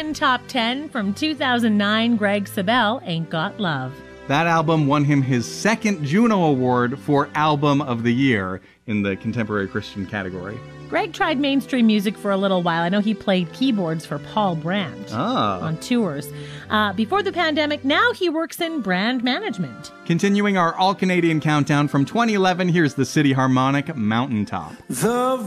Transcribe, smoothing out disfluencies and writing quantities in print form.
#1 Top 10 from 2009, Greg Sibel, Ain't Got Love. That album won him his second Juno Award for Album of the Year in the Contemporary Christian category. Greg tried mainstream music for a little while. I know he played keyboards for Paul Brandt on tours. Before the pandemic, now he works in brand management. Continuing our all-Canadian countdown from 2011, here's the City Harmonic Mountaintop. The